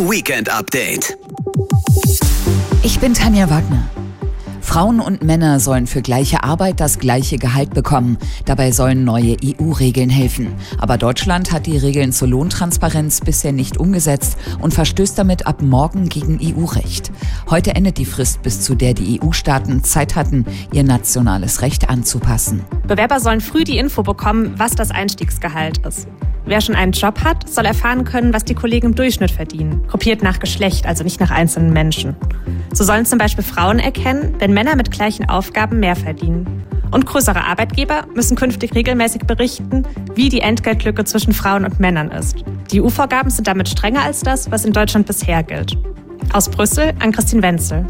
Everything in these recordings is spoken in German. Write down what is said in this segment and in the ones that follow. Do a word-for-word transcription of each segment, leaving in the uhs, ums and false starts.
Weekend Update. Ich bin Tanja Wagner. Frauen und Männer sollen für gleiche Arbeit das gleiche Gehalt bekommen. Dabei sollen neue E U-Regeln helfen. Aber Deutschland hat die Regeln zur Lohntransparenz bisher nicht umgesetzt und verstößt damit ab morgen gegen E U-Recht. Heute endet die Frist, bis zu der die E U-Staaten Zeit hatten, ihr nationales Recht anzupassen. Bewerber sollen früh die Info bekommen, was das Einstiegsgehalt ist. Wer schon einen Job hat, soll erfahren können, was die Kollegen im Durchschnitt verdienen. Gruppiert nach Geschlecht, also nicht nach einzelnen Menschen. So sollen zum Beispiel Frauen erkennen, wenn Männer mit gleichen Aufgaben mehr verdienen. Und größere Arbeitgeber müssen künftig regelmäßig berichten, wie die Entgeltlücke zwischen Frauen und Männern ist. Die E U-Vorgaben sind damit strenger als das, was in Deutschland bisher gilt. Aus Brüssel an Christine Wenzel.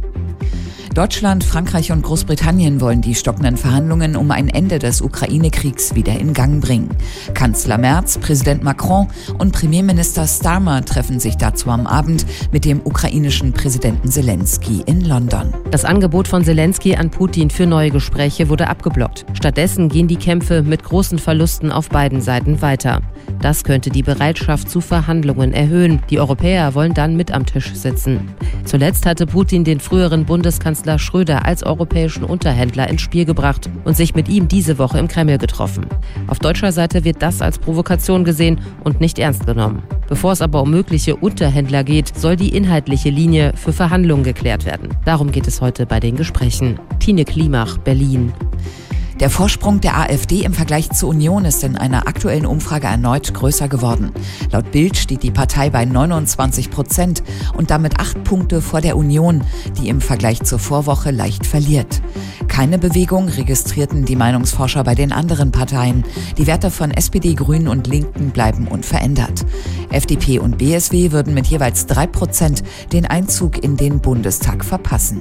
Deutschland, Frankreich und Großbritannien wollen die stockenden Verhandlungen um ein Ende des Ukraine-Kriegs wieder in Gang bringen. Kanzler Merz, Präsident Macron und Premierminister Starmer treffen sich dazu am Abend mit dem ukrainischen Präsidenten Zelensky in London. Das Angebot von Zelensky an Putin für neue Gespräche wurde abgeblockt. Stattdessen gehen die Kämpfe mit großen Verlusten auf beiden Seiten weiter. Das könnte die Bereitschaft zu Verhandlungen erhöhen. Die Europäer wollen dann mit am Tisch sitzen. Zuletzt hatte Putin den früheren Bundeskanzler Schröder als europäischen Unterhändler ins Spiel gebracht und sich mit ihm diese Woche im Kreml getroffen. Auf deutscher Seite wird das als Provokation gesehen und nicht ernst genommen. Bevor es aber um mögliche Unterhändler geht, soll die inhaltliche Linie für Verhandlungen geklärt werden. Darum geht es heute bei den Gesprächen. Tine Klimach, Berlin. Der Vorsprung der AfD im Vergleich zur Union ist in einer aktuellen Umfrage erneut größer geworden. Laut Bild steht die Partei bei neunundzwanzig Prozent und damit acht Punkte vor der Union, die im Vergleich zur Vorwoche leicht verliert. Keine Bewegung registrierten die Meinungsforscher bei den anderen Parteien. Die Werte von S P D, Grünen und Linken bleiben unverändert. F D P und B S W würden mit jeweils drei Prozent den Einzug in den Bundestag verpassen.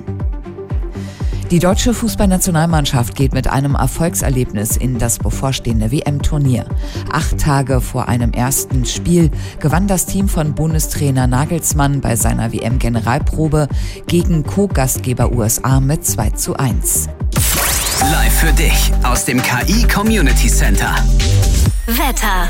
Die deutsche Fußballnationalmannschaft geht mit einem Erfolgserlebnis in das bevorstehende W M-Turnier. Acht Tage vor einem ersten Spiel gewann das Team von Bundestrainer Nagelsmann bei seiner W M-Generalprobe gegen Co-Gastgeber U S A mit zwei zu eins. Live für dich aus dem K I Community Center. Wetter.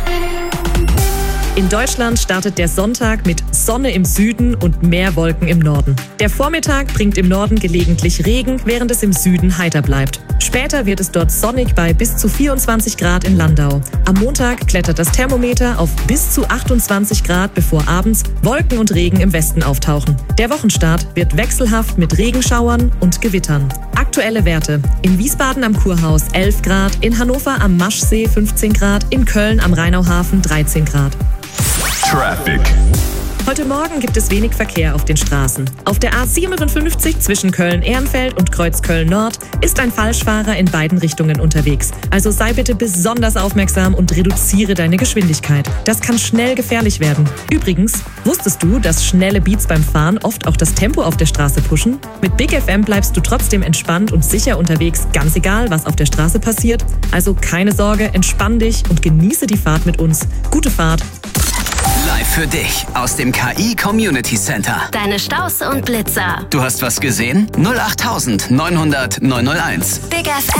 In Deutschland startet der Sonntag mit Sonne im Süden und mehr Wolken im Norden. Der Vormittag bringt im Norden gelegentlich Regen, während es im Süden heiter bleibt. Später wird es dort sonnig bei bis zu vierundzwanzig Grad in Landau. Am Montag klettert das Thermometer auf bis zu achtundzwanzig Grad, bevor abends Wolken und Regen im Westen auftauchen. Der Wochenstart wird wechselhaft mit Regenschauern und Gewittern. Aktuelle Werte: in Wiesbaden am Kurhaus elf Grad, in Hannover am Maschsee fünfzehn Grad, in Köln am Rheinauhafen dreizehn Grad. Traffic. Heute Morgen gibt es wenig Verkehr auf den Straßen. Auf der A siebenundfünfzig zwischen Köln-Ehrenfeld und Kreuzköln-Nord ist ein Falschfahrer in beiden Richtungen unterwegs. Also sei bitte besonders aufmerksam und reduziere deine Geschwindigkeit. Das kann schnell gefährlich werden. Übrigens, wusstest du, dass schnelle Beats beim Fahren oft auch das Tempo auf der Straße pushen? Mit Big F M bleibst du trotzdem entspannt und sicher unterwegs, ganz egal, was auf der Straße passiert. Also keine Sorge, entspann dich und genieße die Fahrt mit uns. Gute Fahrt! Live für dich aus dem K I Community Center. Deine Staus und Blitzer. Du hast was gesehen? null acht neunhundert neunhunderteins. Big F M.